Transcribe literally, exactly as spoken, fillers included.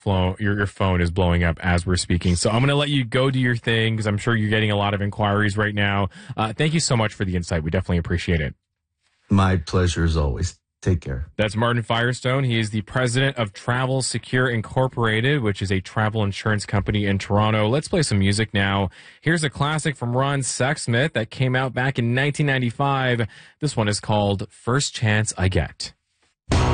Flow, your, your phone is blowing up as we're speaking. So I'm going to let you go do your thing because I'm sure you're getting a lot of inquiries right now. Uh, thank you so much for the insight. We definitely appreciate it. My pleasure as always. Take care. That's Martin Firestone. He is the president of Travel Secure Incorporated, which is a travel insurance company in Toronto. Let's play some music now. Here's a classic from Ron Sexsmith that came out back in nineteen ninety-five. This one is called First Chance I Get.